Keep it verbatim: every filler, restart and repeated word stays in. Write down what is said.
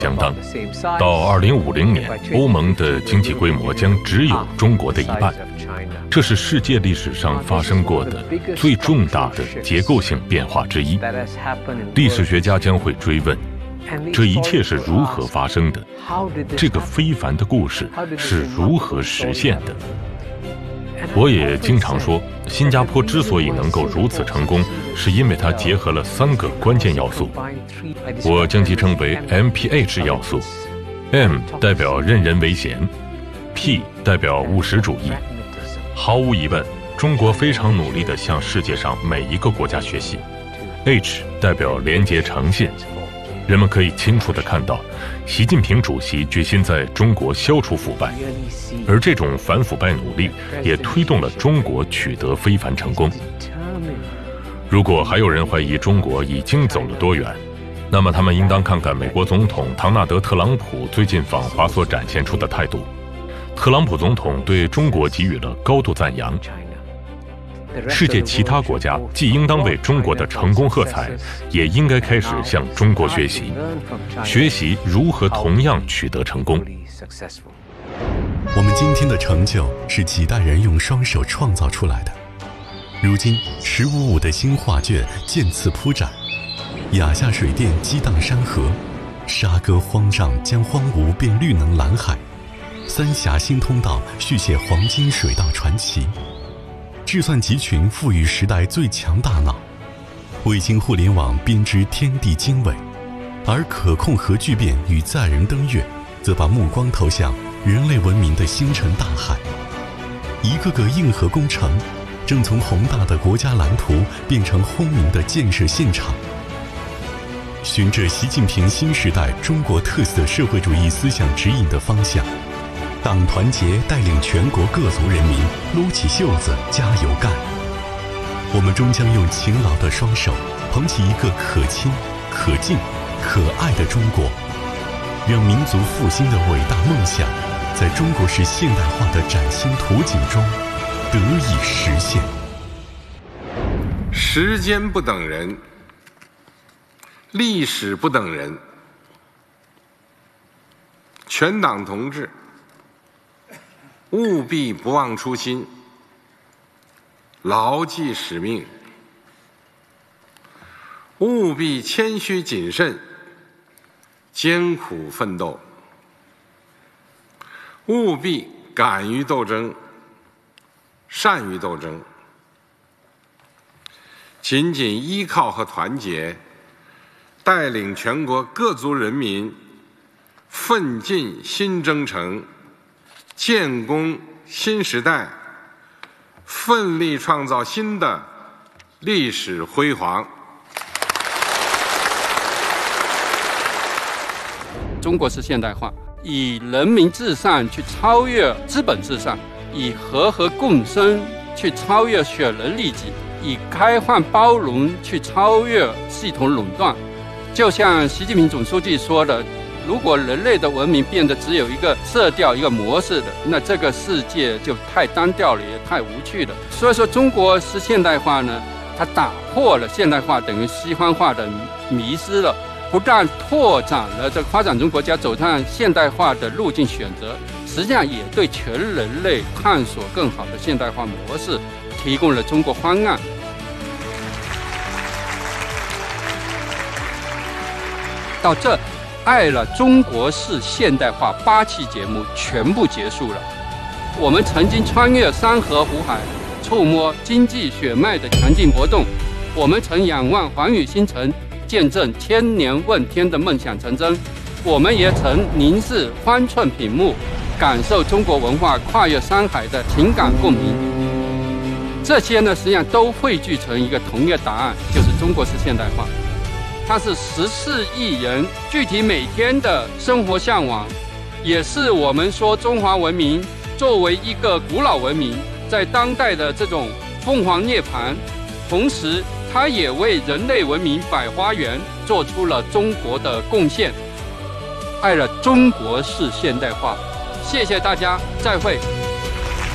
相当。到二零五零年，欧盟的经济规模将只有中国的一半。这是世界历史上发生过的最重大的结构性变化之一。历史学家将会追问，这一切是如何发生的？这个非凡的故事是如何实现的？我也经常说，新加坡之所以能够如此成功，是因为它结合了三个关键要素，我将其称为 M P H 要素。M 代表任人唯贤， P 代表务实主义。毫无疑问，中国非常努力地向世界上每一个国家学习。H 代表廉洁诚信，人们可以清楚地看到，习近平主席决心在中国消除腐败，而这种反腐败努力也推动了中国取得非凡成功。如果还有人怀疑中国已经走了多远，那么他们应当看看美国总统唐纳德·特朗普最近访华所展现出的态度。特朗普总统对中国给予了高度赞扬。世界其他国家既应当为中国的成功喝彩，也应该开始向中国学习，学习如何同样取得成功。 我们今天的成就是几代人用双手创造出来的。如今十五五的新画卷渐次铺展，雅夏水电激荡山河，沙歌荒嶂将荒芜变绿能蓝海，三峡新通道续写黄金水道传奇。计算集群赋予时代最强大脑，卫星互联网编织天地经纬，而可控核聚变与载人登月则把目光投向人类文明的星辰大海。一个个硬核工程正从宏大的国家蓝图变成轰鸣的建设现场。循着习近平新时代中国特色社会主义思想指引的方向，党团结带领全国各族人民撸起袖子加油干。我们终将用勤劳的双手捧起一个可亲、可敬、可爱的中国，让民族复兴的伟大梦想在中国式现代化的崭新图景中得以实现。 时间不等人，历史不等人，全党同志务必不忘初心，牢记使命，务必谦虚谨慎，艰苦奋斗，务必敢于斗争，善于斗争。紧紧依靠和团结，带领全国各族人民奋进新征程，建功新时代，奋力创造新的历史辉煌。 中国式现代化，以人民至上去超越资本至上，以和和共生去超越血人利己，以开放包容去超越系统垄断。就像习近平总书记说的，如果人类的文明变得只有一个色调、一个模式的，那这个世界就太单调了，也太无趣了。所以说，中国式现代化呢，它打破了现代化等于西方化的迷思了，不但拓展了这个发展中国家走向现代化的路径选择，实际上也对全人类探索更好的现代化模式提供了中国方案。到这，爱了中国式现代化八期节目全部结束了。我们曾经穿越山河湖海，触摸经济血脉的强劲搏动；我们曾仰望寰宇星辰，见证千年问天的梦想成真；我们也曾凝视方寸屏幕，感受中国文化跨越山海的情感共鸣。这些呢，实际上都汇聚成一个同一个答案，就是中国式现代化。它是十四亿人具体每天的生活向往，也是我们说中华文明作为一个古老文明，在当代的这种凤凰涅槃，同时它也为人类文明百花园做出了中国的贡献。爱了中国式现代化，谢谢大家，再会。